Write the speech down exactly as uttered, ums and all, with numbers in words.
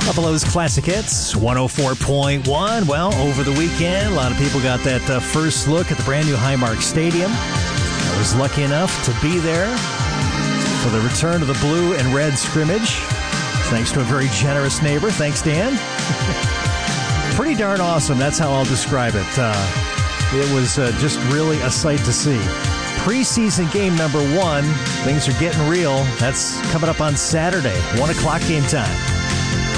Couple of those classic hits, one oh four point one. Well, over the weekend, a lot of people got that uh, first look at the brand new Highmark Stadium. I was lucky enough to be there for the return of the blue and red scrimmage, thanks to a very generous neighbor. Thanks, Dan. Pretty darn awesome. That's how I'll describe it. Uh, it was uh, just really a sight to see. Preseason game number one. Things are getting real. That's coming up on Saturday, one o'clock game time.